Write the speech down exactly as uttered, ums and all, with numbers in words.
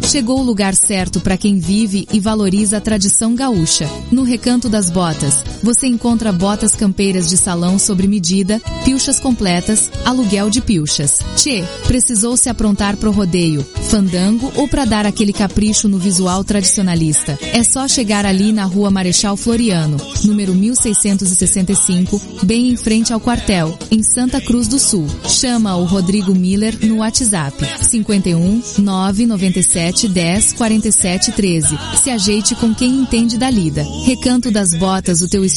Chegou o lugar certo para quem vive e valoriza a tradição gaúcha. No Recanto das Botas, você encontra botas campeiras de salão sob medida, pilchas completas, aluguel de pilchas. Tchê, precisou se aprontar pro rodeio, fandango ou para dar aquele capricho no visual tradicionalista? É só chegar ali na Rua Marechal Floriano, número mil seiscentos e sessenta e cinco, bem em frente ao quartel, em Santa Cruz do Sul. Chama o Rodrigo Miller no WhatsApp cinquenta e um, nove noventa e sete, dez, quarenta e sete, treze. Se ajeite com quem entende da lida. Recanto das Botas, o teu